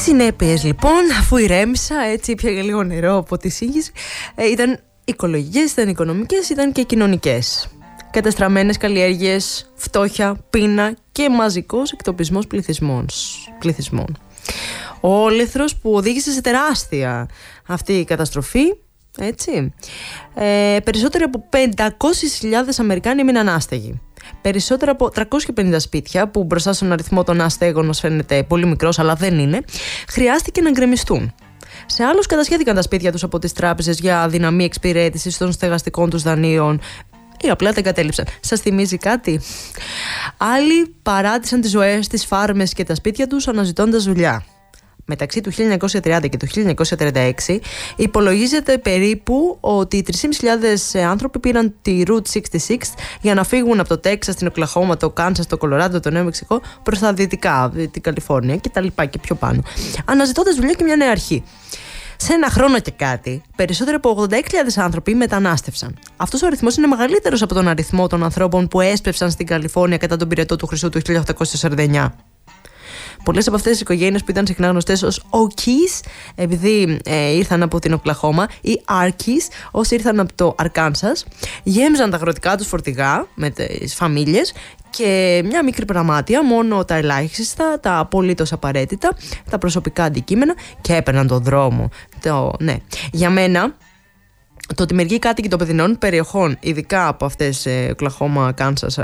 συνέπειες λοιπόν, αφού ηρέμησα, έτσι πια λίγο νερό από τη σύγχυση, ήταν οικολογικές, ήταν οικονομικές, ήταν και κοινωνικές. Κατεστραμμένες καλλιέργειες, φτώχεια, πείνα και μαζικός εκτοπισμός πληθυσμών. Ο όλεθρος που οδήγησε σε τεράστια αυτή η καταστροφή, έτσι. Περισσότεροι από 500.000 Αμερικάνοι έμειναν άστεγοι. Περισσότερα από 350 σπίτια, που μπροστά στον αριθμό των αστέγων μας φαίνεται πολύ μικρός, αλλά δεν είναι, χρειάστηκε να γκρεμιστούν. Σε άλλους κατασχέθηκαν τα σπίτια τους από τις τράπεζες για αδυναμία εξυπηρέτησης των στεγαστικών τους δανείων ή απλά τα εγκατέλειψαν. Σας θυμίζει κάτι? Άλλοι παράτησαν τις ζωές στις φάρμες και τα σπίτια τους αναζητώντας δουλειά. Μεταξύ του 1930 και του 1936 υπολογίζεται περίπου ότι 3.500 άνθρωποι πήραν τη Route 66 για να φύγουν από το Τέξας, την Οκλαχώμα, το Κάνσας, το Κολοράντο, το Νέο Μεξικό προς τα δυτικά, την Καλιφόρνια και τα λοιπά και πιο πάνω, αναζητώντας δουλειά και μια νέα αρχή. Σε ένα χρόνο και κάτι, περισσότεροι από 86.000 άνθρωποι μετανάστευσαν. Αυτός ο αριθμός είναι μεγαλύτερος από τον αριθμό των ανθρώπων που έσπευσαν στην Καλιφόρνια κατά τον πυρετό του Χρυσού του 1849. Πολλές από αυτές τις οικογένειες που ήταν συχνά γνωστές ως Okies, επειδή ήρθαν από την Οκλαχώμα, ή Arkies, όσοι ήρθαν από το Αρκάνσας, γέμιζαν τα αγροτικά τους φορτηγά με τις φαμίλιες και μια μικρή πραμάτια, μόνο τα ελάχιστα, τα απολύτως απαραίτητα, τα προσωπικά αντικείμενα, και έπαιρναν τον δρόμο. Ναι. Για μένα, το ότι μερικοί κάτοικοι των παιδινών περιοχών, ειδικά από αυτές Οκλαχώμα, Κάνσας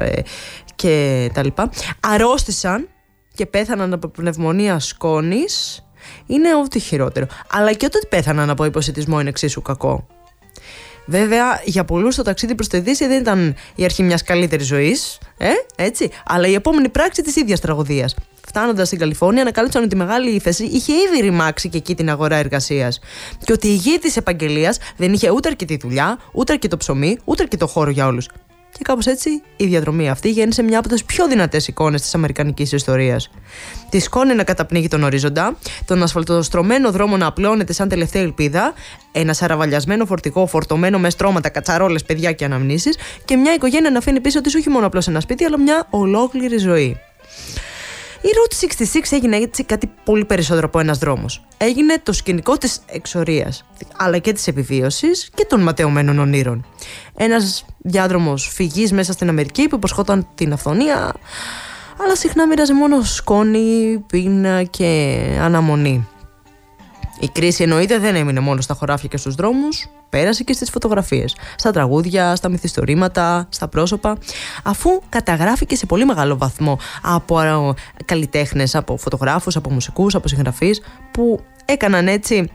και τα λοιπά, αρρώστησαν και πέθαναν από πνευμονία σκόνης, είναι ό,τι χειρότερο. Αλλά και ότι πέθαναν από υποσιτισμό είναι εξίσου κακό. Βέβαια, για πολλούς το ταξίδι προς τη Δύση δεν ήταν η αρχή μιας καλύτερης ζωής, έτσι, αλλά η επόμενη πράξη της ίδιας τραγωδίας. Φτάνοντας στην Καλιφόρνια, ανακάλυψαν ότι η μεγάλη ύφεση είχε ήδη ρημάξει και εκεί την αγορά εργασίας. Και ότι η γη της επαγγελίας δεν είχε ούτε αρκετή δουλειά, ούτε αρκετό ψωμί, ούτε αρκετό χώρο για όλους. Και κάπως έτσι η διαδρομή αυτή γέννησε μια από τις πιο δυνατές εικόνες της αμερικανικής ιστορίας. Τη σκόνη να καταπνίγει τον ορίζοντα, τον ασφαλτοστρωμένο δρόμο να απλώνεται σαν τελευταία ελπίδα, ένα σαραβαλιασμένο φορτηγό φορτωμένο με στρώματα, κατσαρόλες, παιδιά και αναμνήσεις, και μια οικογένεια να αφήνει πίσω της όχι μόνο απλώς ένα σπίτι, αλλά μια ολόκληρη ζωή. Η Route 66 έγινε έτσι κάτι πολύ περισσότερο από ένας δρόμος. Έγινε το σκηνικό της εξορίας, αλλά και της επιβίωσης και των ματαιωμένων ονείρων. Ένας διάδρομος φυγής μέσα στην Αμερική που υποσχόταν την αυθονία, αλλά συχνά μοίραζε μόνο σκόνη, πείνα και αναμονή. Η κρίση εννοείται δεν έμεινε μόνο στα χωράφια και στους δρόμους, πέρασε και στις φωτογραφίες, στα τραγούδια, στα μυθιστορήματα, στα πρόσωπα, αφού καταγράφηκε σε πολύ μεγάλο βαθμό από καλλιτέχνες, από φωτογράφους, από μουσικούς, από συγγραφείς, που έκαναν έτσι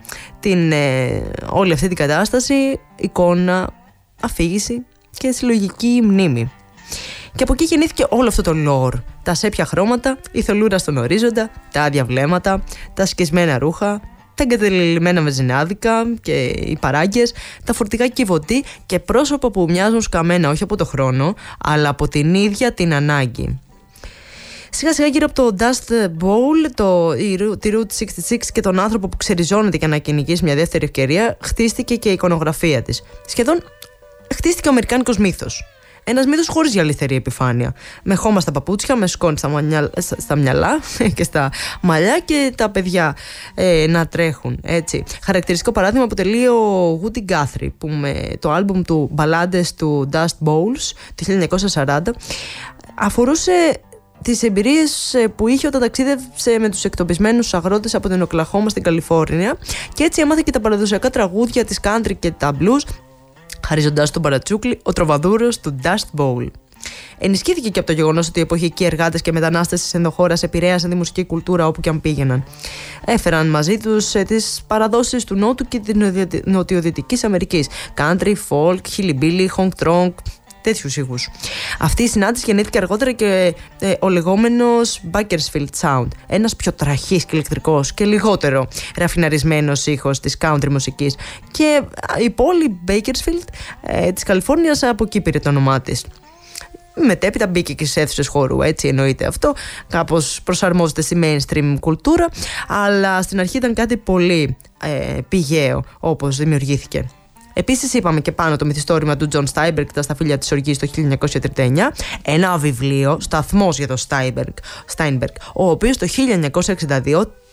όλη αυτή την κατάσταση εικόνα, αφήγηση και συλλογική μνήμη. Και από εκεί γεννήθηκε όλο αυτό το lore. Τα σέπια χρώματα, η θολούρα στον ορίζοντα, τα άδεια βλέμματα, τα σκισμένα ρούχα, τα εγκατελειμμένα βενζινάδικα και οι παράγκες, τα φορτηγά κυβωτή και πρόσωπα που μοιάζουν σκαμμένα όχι από το χρόνο, αλλά από την ίδια την ανάγκη. Σιγά σιγά γύρω από το Dust Bowl, τη Route 66 και τον άνθρωπο που ξεριζώνεται για να κυνηγήσει μια δεύτερη ευκαιρία, χτίστηκε και η εικονογραφία της. Σχεδόν χτίστηκε ο αμερικάνικος μύθος. Ένας μύθος χωρίς γυαλιστερή επιφάνεια. Με χώμα στα παπούτσια, με σκόνη στα μυαλά και στα μαλλιά και τα παιδιά να τρέχουν. Έτσι. Χαρακτηριστικό παράδειγμα αποτελεί ο Woody Guthrie, που με το άλμπουμ του Μπαλάντες του Dust Bowls του 1940 αφορούσε τις εμπειρίες που είχε όταν ταξίδευσε με τους εκτοπισμένους αγρότες από την Οκλαχώμα στην Καλιφόρνια, και έτσι έμαθε και τα παραδοσιακά τραγούδια της country και τα blues, χαρίζοντας τον παρατσούκλι ο τροβαδούρος του Dust Bowl. Ενισχύθηκε και από το γεγονός ότι οι εποχικοί εργάτες και μετανάστες της ενδοχώρας επηρέασαν τη μουσική κουλτούρα όπου και αν πήγαιναν. Έφεραν μαζί τους τις παραδόσεις του Νότου και της Νοτιοδυτικής Αμερικής. Country, folk, hillbilly, honk tonk, τέτοιους ήχους. Αυτή η συνάντηση γεννήθηκε αργότερα και ο λεγόμενος Bakersfield Sound, ένας πιο τραχής και ηλεκτρικός και λιγότερο ραφιναρισμένος ήχος της country μουσικής, και η πόλη Bakersfield της Καλιφόρνιας από εκεί πήρε το όνομά της. Μετέπειτα μπήκε και σε αίθουσες χώρου, έτσι εννοείται αυτό, κάπως προσαρμόζεται στη mainstream κουλτούρα, αλλά στην αρχή ήταν κάτι πολύ πηγαίο όπως δημιουργήθηκε. Επίσης είπαμε και πάνω το μυθιστόρημα του John Steinbeck, τα Σταφύλια της Οργής, το 1939, ένα βιβλίο, σταθμός για τον Steinbeck, ο οποίος το 1962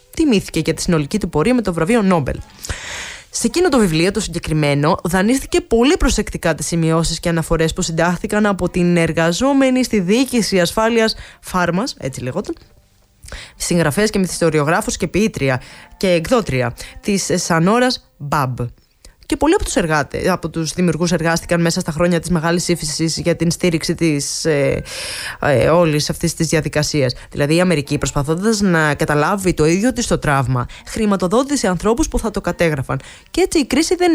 τιμήθηκε για τη συνολική του πορεία με το βραβείο Νόμπελ. Σε εκείνο το βιβλίο, το συγκεκριμένο, δανείστηκε πολύ προσεκτικά τις σημειώσεις και αναφορές που συντάχθηκαν από την εργαζόμενη στη διοίκηση ασφάλειας φάρμας, έτσι λεγόταν, συγγραφέας και μυθιστοριογράφος και ποιήτρια και εκδότρια της Σανόρας Μπαμπ. Και πολλοί από τους δημιουργούς εργάστηκαν μέσα στα χρόνια της μεγάλης ύφεσης για την στήριξη της όλης αυτής της διαδικασίας. Δηλαδή η Αμερική, προσπαθώντας να καταλάβει το ίδιο της το τραύμα, χρηματοδότησε ανθρώπους που θα το κατέγραφαν. Και έτσι η κρίση δεν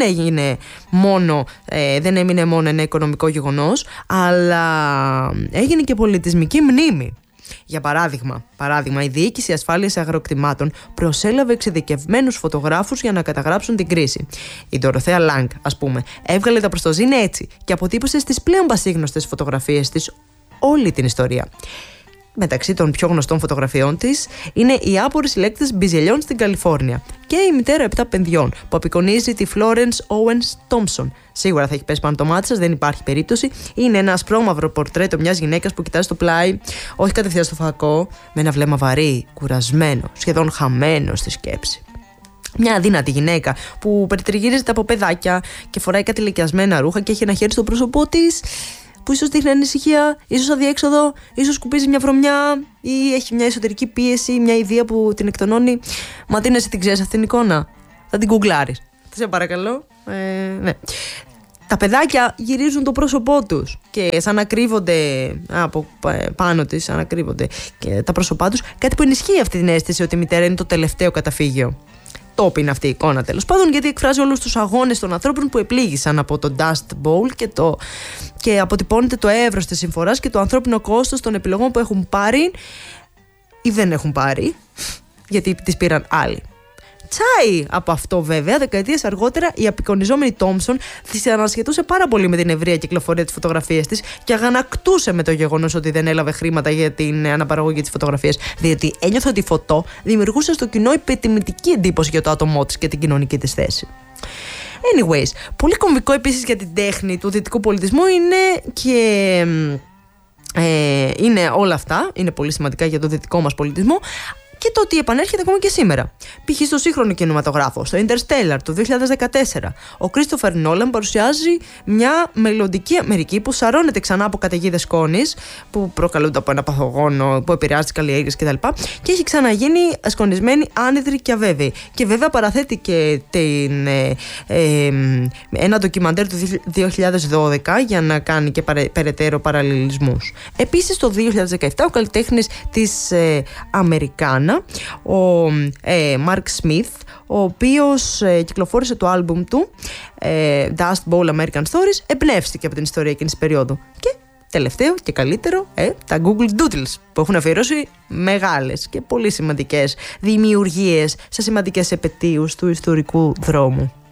έμεινε μόνο ένα οικονομικό γεγονός, αλλά έγινε και πολιτισμική μνήμη. Για παράδειγμα, η Διοίκηση Ασφάλειας Αγροκτημάτων προσέλαβε εξειδικευμένους φωτογράφους για να καταγράψουν την κρίση. Η Ντοροθέα Λάγκ, ας πούμε, έβγαλε τα προστοζήν έτσι και αποτύπωσε στις πλέον πασίγνωστες φωτογραφίες της όλη την ιστορία. Μεταξύ των πιο γνωστών φωτογραφιών της είναι οι άποροι συλλέκτες μπιζελιών στην Καλιφόρνια και η μητέρα 7 παιδιών που απεικονίζει τη Florence Owens Thompson. Σίγουρα θα έχει πέσει πάνω το μάτι σας, δεν υπάρχει περίπτωση. Είναι ένα ασπρόμαυρο πορτρέτο μιας γυναίκας που κοιτάζει στο πλάι, όχι κατευθείαν στο φακό, με ένα βλέμμα βαρύ, κουρασμένο, σχεδόν χαμένο στη σκέψη. Μια αδύνατη γυναίκα που περιτριγύριζεται από παιδάκια και φοράει κάτι λυκιασμένα ρούχα και έχει ένα χέρι στο πρόσωπό της, που ίσως δείχνει ανησυχία, ίσως αδιέξοδο, ίσως σκουπίζει μια βρωμιά ή έχει μια εσωτερική πίεση, μια ιδέα που την εκτονώνει. Μα τι να εσύ την ξέρεις αυτήν την εικόνα? Θα την γκουγκλάρεις. Σε παρακαλώ. Ναι. Τα παιδάκια γυρίζουν το πρόσωπό τους και σαν να κρύβονται από πάνω της, σαν να κρύβονται και τα πρόσωπά τους, κάτι που ενισχύει αυτή την αίσθηση ότι η μητέρα είναι το τελευταίο καταφύγιο. Τόπι είναι αυτή η εικόνα, τέλος πάντων, γιατί εκφράζει όλους τους αγώνες των ανθρώπων που επλήγησαν από το Dust Bowl και αποτυπώνεται το εύρος της συμφοράς και το ανθρώπινο κόστος των επιλογών που έχουν πάρει ή δεν έχουν πάρει, γιατί τις πήραν άλλοι. Τσάι από αυτό, βέβαια, δεκαετίες αργότερα η απεικονιζόμενη Τόμψον της ανασχετούσε πάρα πολύ με την ευρεία κυκλοφορία της φωτογραφίας της και αγανακτούσε με το γεγονός ότι δεν έλαβε χρήματα για την αναπαραγωγή της φωτογραφίας, διότι ένιωθε ότι η φωτό δημιουργούσε στο κοινό υπετιμητική εντύπωση για το άτομό της και την κοινωνική της θέση. Anyways, πολύ κομβικό επίσης για την τέχνη του δυτικού πολιτισμού είναι όλα αυτά, είναι πολύ σημαντικά για το δυτικό μας πολιτισμό. Και το ότι επανέρχεται ακόμα και σήμερα. Π.χ. στο σύγχρονο κινηματογράφο, στο Interstellar του 2014, ο Κρίστοφερ Νόλαν παρουσιάζει μια μελλοντική Αμερική που σαρώνεται ξανά από καταιγίδες σκόνης που προκαλούνται από ένα παθογόνο που επηρεάζει τις καλλιέργειες κτλ. Και έχει ξαναγίνει σκονισμένη, άνυδρη και αβέβαιη. Και βέβαια παραθέτει και ένα ντοκιμαντέρ του 2012 για να κάνει και περαιτέρω παραλληλισμούς. Επίσης το 2017 ο καλλιτέχνης της Αμερικάνα, ο Μαρκ Σμιθ, ο οποίος κυκλοφόρησε το άλμπουμ του Dust Bowl American Stories, εμπνεύστηκε από την ιστορία εκείνης της περίοδου. Και τελευταίο και καλύτερο, τα Google Doodles, που έχουν αφιερώσει μεγάλες και πολύ σημαντικές δημιουργίες σε σημαντικές επετείους του ιστορικού δρόμου.